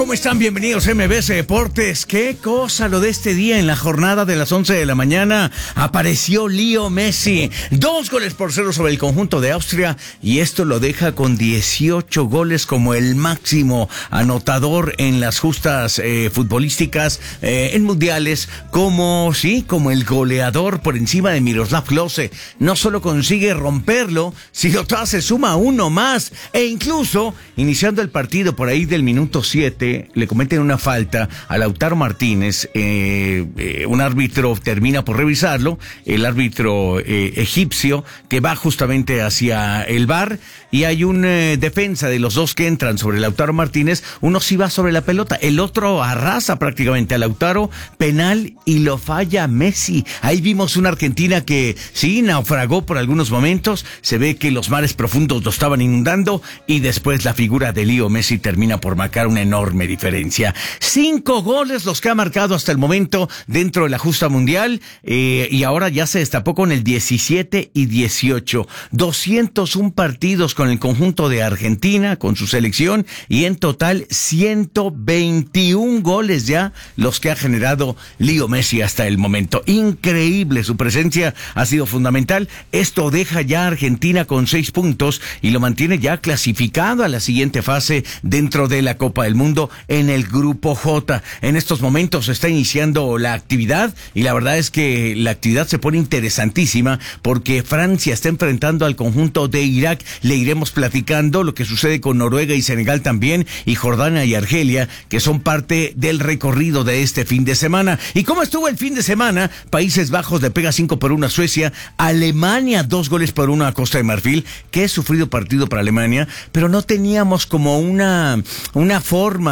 ¿Cómo están? Bienvenidos a MBS Deportes. Qué cosa lo de este día. En la jornada de las 11 de la mañana apareció Leo Messi. 2-0 sobre el conjunto de Austria, y esto lo deja con 18 goles como el máximo anotador en las justas futbolísticas en mundiales, como el goleador por encima de Miroslav Klose. No solo consigue romperlo, sino todavía se suma uno más, e incluso iniciando el partido por ahí del minuto 7 le cometen una falta a Lautaro Martínez. Un árbitro termina por revisarlo, el árbitro egipcio, que va justamente hacia el VAR, y hay un defensa de los dos que entran sobre Lautaro Martínez. Uno sí va sobre la pelota, el otro arrasa prácticamente a Lautaro, penal, y lo falla Messi. Ahí vimos una Argentina que sí naufragó por algunos momentos. Se ve que los mares profundos lo estaban inundando, y después la figura de Leo Messi termina por marcar una enorme diferencia. 5 goles los que ha marcado hasta el momento dentro de la justa mundial, y ahora ya se destapó con el 17 y 18. 201 partidos con el conjunto de Argentina, con su selección, y en total 121 goles ya los que ha generado Leo Messi hasta el momento. Increíble, su presencia ha sido fundamental. Esto deja ya a Argentina con 6 puntos y lo mantiene ya clasificado a la siguiente fase dentro de la Copa del Mundo en el grupo J. En estos momentos se está iniciando la actividad, y la verdad es que la actividad se pone interesantísima porque Francia está enfrentando al conjunto de Irak. Le iremos platicando lo que sucede con Noruega y Senegal también, y Jordania y Argelia, que son parte del recorrido de este fin de semana. ¿Y cómo estuvo el fin de semana? Países Bajos le pega 5-1 a Suecia, Alemania 2-1 a Costa de Marfil. Qué sufrido partido para Alemania, pero no teníamos como una forma